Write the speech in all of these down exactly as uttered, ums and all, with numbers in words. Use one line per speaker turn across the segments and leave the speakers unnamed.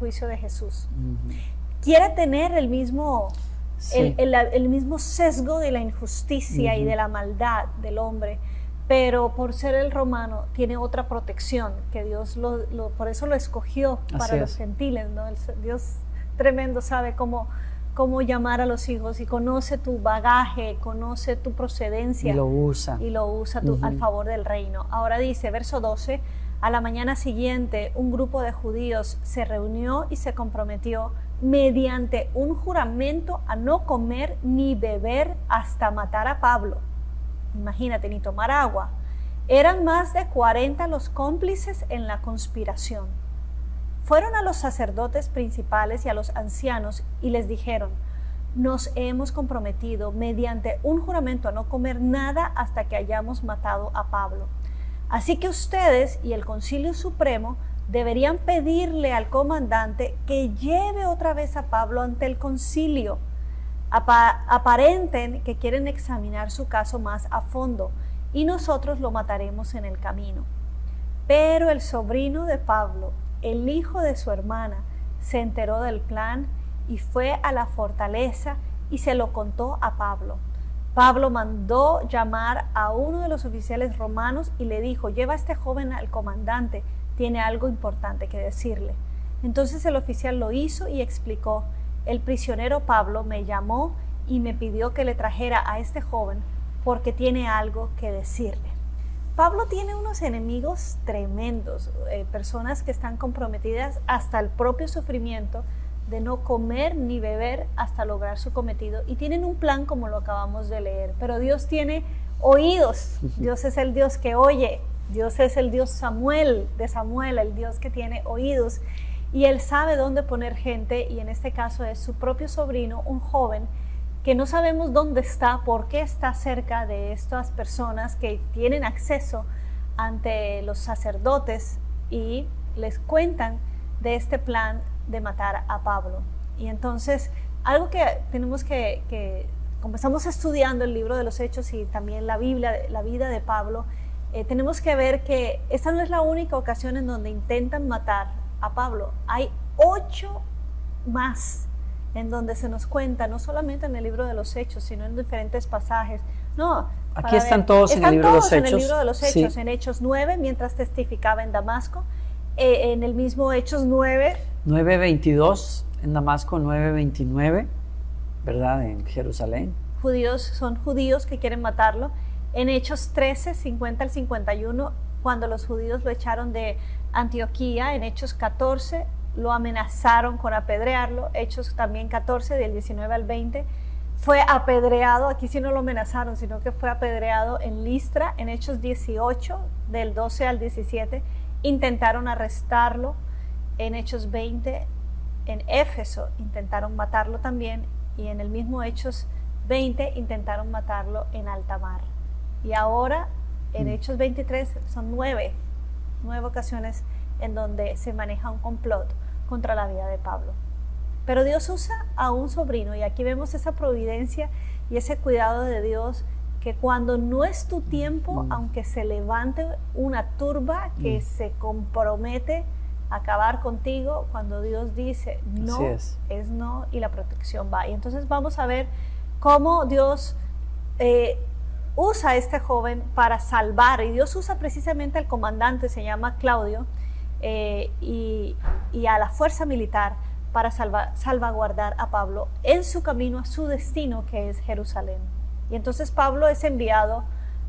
juicio de Jesús.
Uh-huh.
Quiere tener el mismo,
Sí.
el, el, el mismo sesgo de la injusticia uh-huh. y de la maldad del hombre, pero por ser el romano tiene otra protección, que Dios lo, lo, por eso lo escogió para
Así
los
es.
gentiles, ¿no? El, Dios tremendo sabe cómo, cómo llamar a los hijos y conoce tu bagaje, conoce tu procedencia.
Y lo usa.
Y lo usa tu, uh-huh. al favor del reino. Ahora dice, verso doce, a la mañana siguiente un grupo de judíos se reunió y se comprometió mediante un juramento a no comer ni beber hasta matar a Pablo. Imagínate, ni tomar agua. Eran más de cuarenta los cómplices en la conspiración. Fueron a los sacerdotes principales y a los ancianos y les dijeron, nos hemos comprometido mediante un juramento a no comer nada hasta que hayamos matado a Pablo. Así que ustedes y el Concilio Supremo deberían pedirle al comandante que lleve otra vez a Pablo ante el concilio. Apa- aparenten que quieren examinar su caso más a fondo y nosotros lo mataremos en el camino. Pero el sobrino de Pablo, el hijo de su hermana, se enteró del plan y fue a la fortaleza y se lo contó a Pablo. Pablo mandó llamar a uno de los oficiales romanos y le dijo, lleva a este joven al comandante, tiene algo importante que decirle. Entonces el oficial lo hizo y explicó, el prisionero Pablo me llamó y me pidió que le trajera a este joven porque tiene algo que decirle. Pablo tiene unos enemigos tremendos, eh, personas que están comprometidas hasta el propio sufrimiento de no comer ni beber hasta lograr su cometido y tienen un plan como lo acabamos de leer, pero Dios tiene oídos, Dios es el Dios que oye, Dios es el Dios Samuel, de Samuel, el Dios que tiene oídos y Él sabe dónde poner gente y en este caso es su propio sobrino, un joven que no sabemos dónde está, por qué está cerca de estas personas que tienen acceso ante los sacerdotes y les cuentan de este plan de matar a Pablo. Y entonces, algo que tenemos que, que como estamos estudiando el libro de los Hechos y también la Biblia, la vida de Pablo, eh, tenemos que ver que esta no es la única ocasión en donde intentan matar a Pablo. Hay ocho más en donde se nos cuenta, no solamente en el libro de los Hechos, sino en diferentes pasajes. No,
aquí están
ver,
todos en el libro de los Hechos.
en el libro de los Hechos,
sí.
En Hechos nueve, mientras testificaba en Damasco, eh, en el mismo Hechos nueve.
nueve veintidós en Damasco, nueve veintinueve, ¿verdad? En Jerusalén.
Judíos, son judíos que quieren matarlo. En Hechos trece, cincuenta al cincuenta y uno, cuando los judíos lo echaron de Antioquía, en Hechos catorce, lo amenazaron con apedrearlo. Hechos también catorce, del diecinueve al veinte, fue apedreado, aquí sí no lo amenazaron, sino que fue apedreado en Listra. En Hechos dieciocho, del doce al diecisiete, intentaron arrestarlo. En Hechos veinte, en Éfeso, intentaron matarlo también, y en el mismo Hechos veinte, intentaron matarlo en alta mar. Y ahora, en Hechos veintitrés, son nueve, nueve ocasiones en donde se maneja un complot contra la vida de Pablo. Pero Dios usa a un sobrino, y aquí vemos esa providencia y ese cuidado de Dios, que cuando no es tu tiempo, mm. aunque se levante una turba que mm. se compromete a acabar contigo, cuando Dios dice no, es. es no, y la protección va. Y entonces vamos a ver cómo Dios eh, usa a este joven para salvar, y Dios usa precisamente al comandante, se llama Claudio, eh, y, y a la fuerza militar para salva, salvaguardar a Pablo en su camino a su destino, que es Jerusalén. Y entonces Pablo es enviado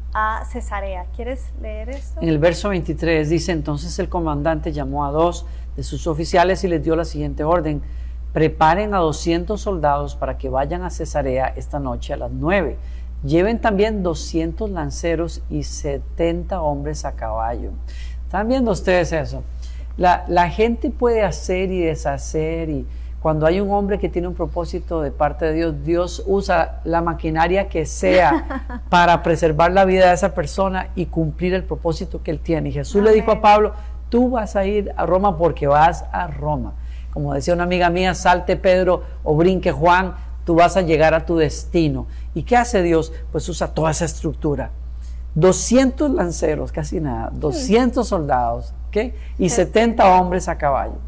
a Cesarea. ¿Quieres leer esto?
En el verso veintitrés dice, entonces el comandante llamó a dos de sus oficiales y les dio la siguiente orden: preparen a doscientos soldados para que vayan a Cesarea esta noche a las nueve. Lleven también doscientos lanceros y setenta hombres a caballo. ¿Están viendo ustedes eso? La, la gente puede hacer y deshacer, y cuando hay un hombre que tiene un propósito de parte de Dios, Dios usa la maquinaria que sea para preservar la vida de esa persona y cumplir el propósito que Él tiene. Y Jesús Amén. Le dijo a Pablo, tú vas a ir a Roma porque vas a Roma. Como decía una amiga mía, salte Pedro o brinque Juan, tú vas a llegar a tu destino. ¿Y qué hace Dios? Pues usa toda esa estructura. doscientos lanceros, casi nada, doscientos soldados, ¿okay? Y sí. setenta hombres a caballo.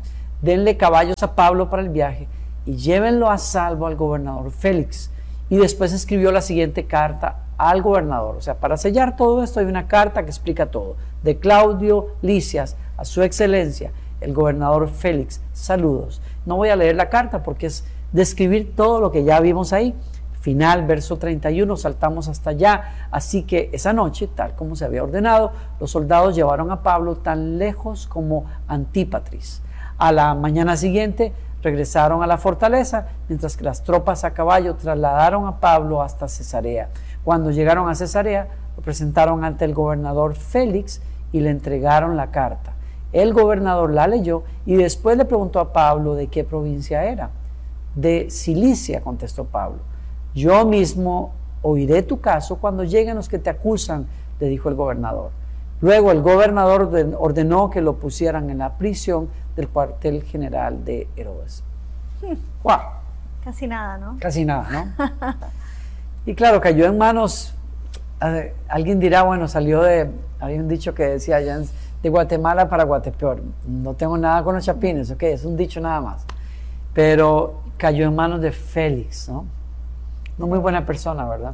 denle caballos a Pablo para el viaje y llévenlo a salvo al gobernador Félix. Y después escribió la siguiente carta al gobernador. O sea, para sellar todo esto hay una carta que explica todo. De Claudio Lisias a su excelencia, el gobernador Félix, saludos. No voy a leer la carta porque es describir todo lo que ya vimos ahí. Final, verso treinta y uno, saltamos hasta allá. Así que esa noche, tal como se había ordenado, los soldados llevaron a Pablo tan lejos como Antípatris. A la mañana siguiente regresaron a la fortaleza, mientras que las tropas a caballo trasladaron a Pablo hasta Cesarea. Cuando llegaron a Cesarea, lo presentaron ante el gobernador Félix y le entregaron la carta. El gobernador la leyó y después le preguntó a Pablo de qué provincia era. De Cilicia, contestó Pablo. Yo mismo oiré tu caso cuando lleguen los que te acusan, le dijo el gobernador. Luego el gobernador ordenó que lo pusieran en la prisión del cuartel general de Herodes. ¡Wow!
Casi nada, ¿no?
Casi nada, ¿no? Y claro, cayó en manos, alguien dirá, bueno, salió de, había un dicho que decía allá de Guatemala para Guatepeor. No tengo nada con los chapines, ok, es un dicho nada más. Pero cayó en manos de Félix, ¿no? No muy buena persona, ¿verdad?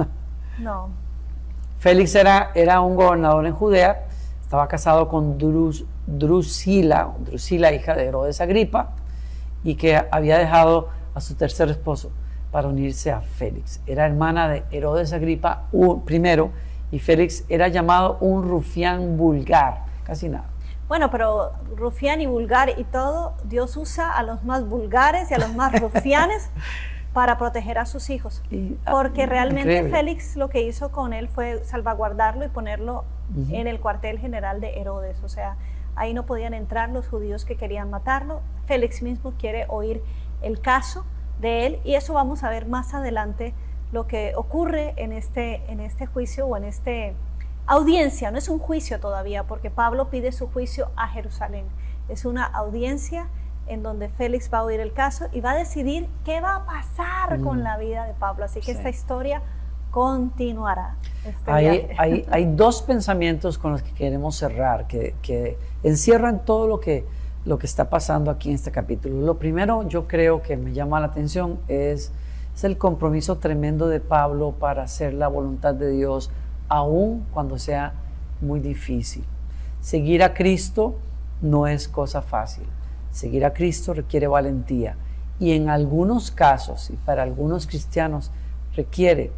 No.
Félix era, era un gobernador en Judea, estaba casado con Drus, Drusila, Drusila, hija de Herodes Agripa, y que había dejado a su tercer esposo para unirse a Félix. Era hermana de Herodes Agripa primero, y Félix era llamado un rufián vulgar, casi nada.
Bueno, pero rufián y vulgar y todo, Dios usa a los más vulgares y a los más rufianes para proteger a sus hijos, y, porque realmente increíble. Félix lo que hizo con él fue salvaguardarlo y ponerlo uh-huh. en el cuartel general de Herodes, o sea, ahí no podían entrar los judíos que querían matarlo. Félix mismo quiere oír el caso de él y eso vamos a ver más adelante lo que ocurre en este, en este juicio o en este audiencia. No es un juicio todavía porque Pablo pide su juicio a Jerusalén, es una audiencia en donde Félix va a oír el caso y va a decidir qué va a pasar mm. con la vida de Pablo. Así que sí. esta historia continuará. Este
hay, hay, hay dos pensamientos con los que queremos cerrar, que, que encierran todo lo que, lo que está pasando aquí en este capítulo. Lo primero, yo creo que me llama la atención, es, es el compromiso tremendo de Pablo para hacer la voluntad de Dios, aun cuando sea muy difícil. Seguir a Cristo no es cosa fácil. Seguir a Cristo requiere valentía y en algunos casos, y para algunos cristianos, requiere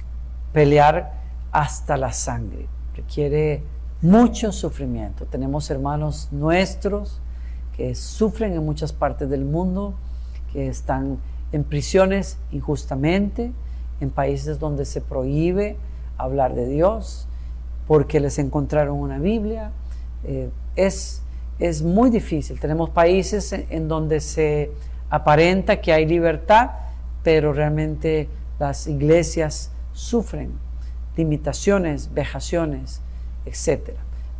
pelear hasta la sangre, requiere mucho sufrimiento. Tenemos hermanos nuestros que sufren en muchas partes del mundo, que están en prisiones injustamente, en países donde se prohíbe hablar de Dios, porque les encontraron una Biblia. Eh, es Es muy difícil. Tenemos países en, en donde se aparenta que hay libertad, pero realmente las iglesias sufren limitaciones, vejaciones, etcétera.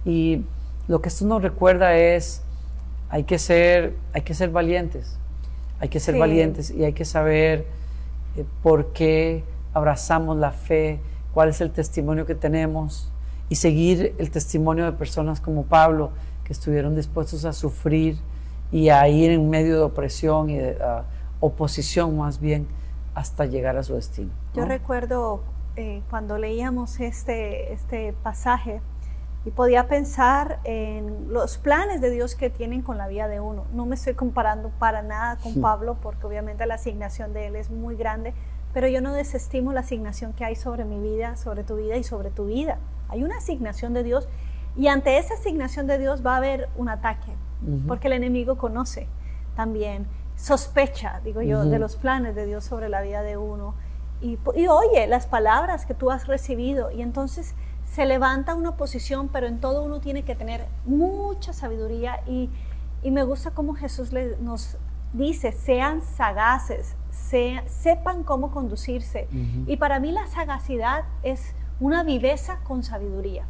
Y lo que esto nos recuerda es, hay que ser, hay que ser valientes, hay que ser sí. valientes y hay que saber eh, por qué abrazamos la fe, cuál es el testimonio que tenemos y seguir el testimonio de personas como Pablo, que estuvieron dispuestos a sufrir y a ir en medio de opresión y de uh, oposición más bien hasta llegar a su destino, ¿no?
Yo recuerdo eh, cuando leíamos este, este pasaje y podía pensar en los planes de Dios que tienen con la vida de uno. No me estoy comparando para nada con Pablo porque obviamente la asignación de él es muy grande, pero yo no desestimo la asignación que hay sobre mi vida, sobre tu vida y sobre tu vida. Hay una asignación de Dios. Y ante esa asignación de Dios va a haber un ataque, uh-huh. porque el enemigo conoce también, sospecha, digo yo, uh-huh. de los planes de Dios sobre la vida de uno. Y, y oye las palabras que tú has recibido y entonces se levanta una oposición, pero en todo uno tiene que tener mucha sabiduría y, y me gusta cómo Jesús le, nos dice, sean sagaces, se, sepan cómo conducirse. Uh-huh. Y para mí la sagacidad es una viveza con sabiduría.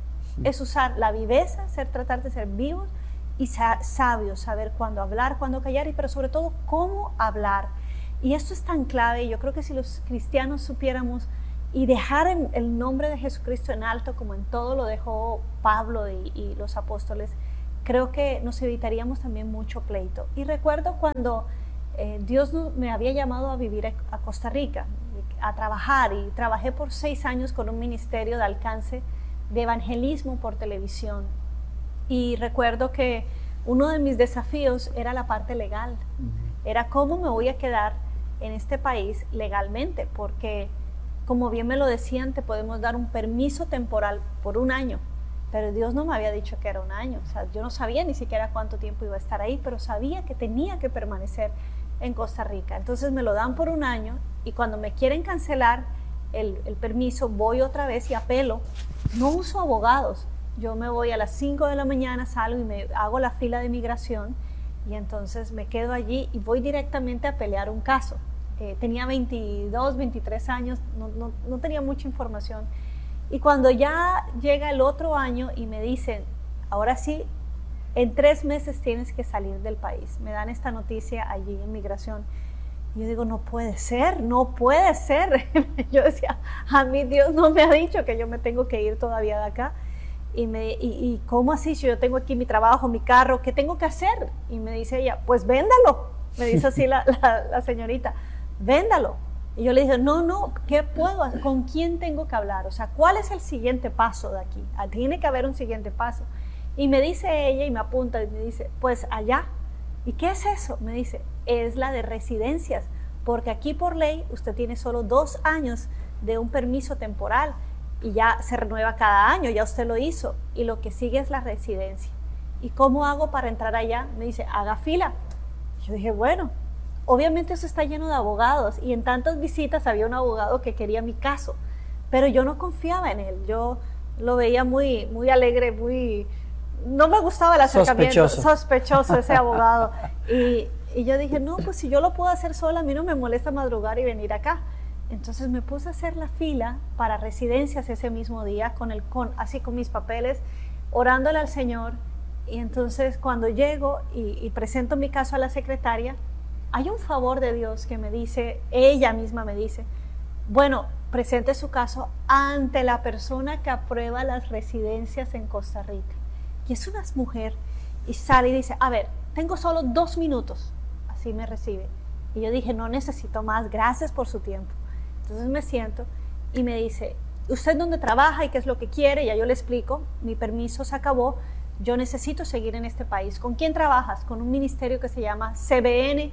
Es usar la viveza, ser, tratar de ser vivos y sabios, saber cuándo hablar, cuándo callar, y pero sobre todo cómo hablar. Y esto es tan clave. Yo creo que si los cristianos supiéramos y dejar el nombre de Jesucristo en alto, como en todo lo dejó Pablo y, y los apóstoles, creo que nos evitaríamos también mucho pleito. Y recuerdo cuando eh, Dios me había llamado a vivir a, a Costa Rica, a trabajar, y trabajé por seis años con un ministerio de alcance de evangelismo por televisión. Y recuerdo que uno de mis desafíos era la parte legal. Uh-huh. Era cómo me voy a quedar en este país legalmente, porque como bien me lo decían, te podemos dar un permiso temporal por un año, pero Dios no me había dicho que era un año. O sea, yo no sabía ni siquiera cuánto tiempo iba a estar ahí, pero sabía que tenía que permanecer en Costa Rica. Entonces me lo dan por un año, y cuando me quieren cancelar el, el permiso, voy otra vez y apelo. No uso abogados. Yo me voy a las cinco de la mañana, salgo y me hago la fila de migración, y entonces me quedo allí y voy directamente a pelear un caso. Eh, tenía veintidós, veintitrés años, no, no, no tenía mucha información. Y cuando ya llega el otro año y me dicen, ahora sí, en tres meses tienes que salir del país, me dan esta noticia allí en migración. Y yo digo, no puede ser, no puede ser. Yo decía, a mí Dios no me ha dicho que yo me tengo que ir todavía de acá. Y, me, y, y ¿cómo así? Si yo tengo aquí mi trabajo, mi carro, ¿qué tengo que hacer? Y me dice ella, pues véndalo. Me dice así la, la, la señorita, véndalo. Y yo le dije, no, no, ¿qué puedo hacer? ¿Con quién tengo que hablar? O sea, ¿cuál es el siguiente paso de aquí? Tiene que haber un siguiente paso. Y me dice ella, y me apunta y me dice, pues allá. ¿Y qué es eso? Me dice, es la de residencias, porque aquí por ley usted tiene solo dos años de un permiso temporal, y ya se renueva cada año, ya usted lo hizo, y lo que sigue es la residencia. ¿Y cómo hago para entrar allá? Me dice, haga fila. Yo dije, bueno, obviamente eso está lleno de abogados, y en tantas visitas había un abogado que quería mi caso, pero yo no confiaba en él. Yo lo veía muy, muy alegre, muy... no me gustaba el acercamiento, sospechoso, sospechoso ese abogado. Y, y yo dije, no, pues si yo lo puedo hacer sola, a mí no me molesta madrugar y venir acá. Entonces me puse a hacer la fila para residencias ese mismo día, con el, con, así con mis papeles, orándole al Señor. Y entonces cuando llego y, y presento mi caso a la secretaria, hay un favor de Dios que me dice, ella misma me dice, bueno, presente su caso ante la persona que aprueba las residencias en Costa Rica. Y es una mujer, y sale y dice, a ver, tengo solo dos minutos. Así me recibe. Y yo dije, no necesito más, gracias por su tiempo. Entonces me siento y me dice, ¿usted dónde trabaja y qué es lo que quiere? Ya yo le explico, mi permiso se acabó, yo necesito seguir en este país. ¿Con quién trabajas? Con un ministerio que se llama C B N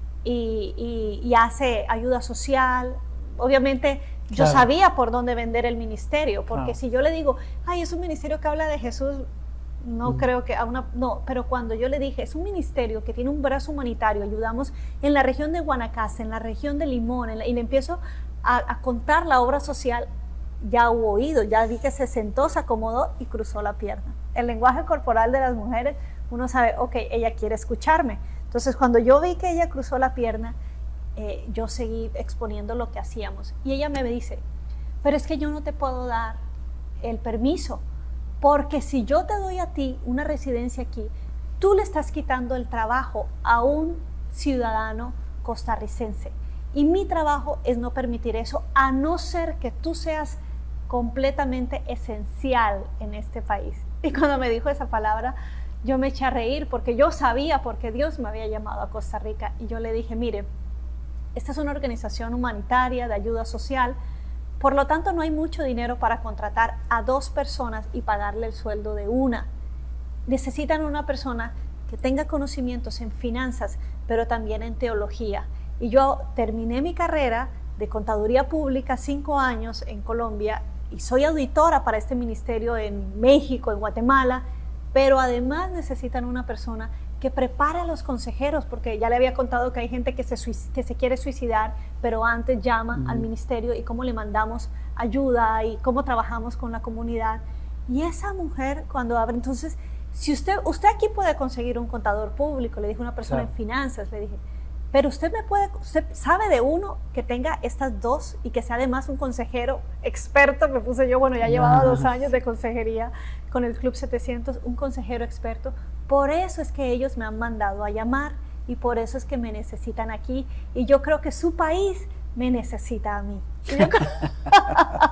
y, y, y hace ayuda social. Obviamente yo claro. sabía por dónde vender el ministerio, porque claro. si yo le digo, ay, es un ministerio que habla de Jesús, no mm. creo que a una, no, pero cuando yo le dije, es un ministerio que tiene un brazo humanitario, ayudamos en la región de Guanacaste, en la región de Limón, en la, y le empiezo a, a contar la obra social, ya hubo oído, ya vi que se sentó, se acomodó y cruzó la pierna. El lenguaje corporal de las mujeres, uno sabe, ok, ella quiere escucharme. Entonces cuando yo vi que ella cruzó la pierna, eh, yo seguí exponiendo lo que hacíamos. Y ella me dice, pero es que yo no te puedo dar el permiso, porque si yo te doy a ti una residencia aquí, tú le estás quitando el trabajo a un ciudadano costarricense. Y mi trabajo es no permitir eso, a no ser que tú seas completamente esencial en este país. Y cuando me dijo esa palabra, yo me eché a reír, porque yo sabía por qué Dios me había llamado a Costa Rica. Y yo le dije, mire, esta es una organización humanitaria de ayuda social, por lo tanto no hay mucho dinero para contratar a dos personas y pagarle el sueldo de una. Necesitan una persona que tenga conocimientos en finanzas, pero también en teología. Y yo terminé mi carrera de contaduría pública, cinco años en Colombia, y soy auditora para este ministerio en México, en Guatemala, pero además necesitan una persona que prepare a los consejeros, porque ya le había contado que hay gente que se, que se quiere suicidar, pero antes llama uh-huh. al ministerio, y cómo le mandamos ayuda y cómo trabajamos con la comunidad. Y esa mujer cuando abre, entonces, si usted, usted aquí puede conseguir un contador público, le dije a una persona claro. en finanzas, le dije, pero usted me puede, usted sabe de uno que tenga estas dos y que sea además un consejero experto. Me puse yo, bueno, ya llevaba dos años de consejería con el Club setecientos, un consejero experto. Por eso es que ellos me han mandado a llamar y por eso es que me necesitan aquí, y yo creo que su país me necesita a mí. Y yo,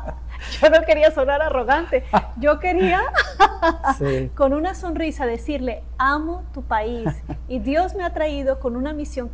Yo no quería sonar arrogante, yo quería
Sí.
con una sonrisa decirle, amo tu país y Dios me ha traído con una misión